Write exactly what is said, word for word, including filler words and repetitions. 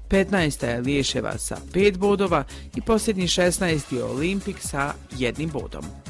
petnaesta je Liješeva sa pet bodova i posljednji šesnaesti je Olimpik sa jednim bodom.